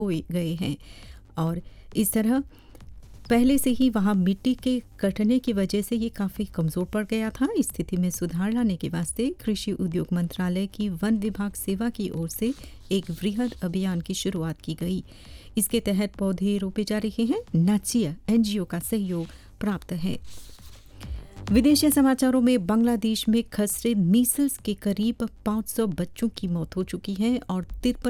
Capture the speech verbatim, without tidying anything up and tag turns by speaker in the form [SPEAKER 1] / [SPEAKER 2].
[SPEAKER 1] हो गए हैं और इस तरह पहले से ही वहाँ मिट्टी के कटने की वजह से ये काफ़ी कमज़ोर पड़ गया था। इस स्थिति में सुधार लाने के वास्ते कृषि उद्योग मंत्रालय की वन विभाग सेवा की ओर से एक वृहद अभियान की शुरुआत की गई। इसके तहत पौधे रोपे जा रहे हैं। नाचिया एनजीओ का सहयोग प्राप्त है। विदेशी समाचारों में बांग्लादेश में खसरे मीसल्स के करीब पाँच सौ बच्चों की मौत हो चुकी है और तिरपन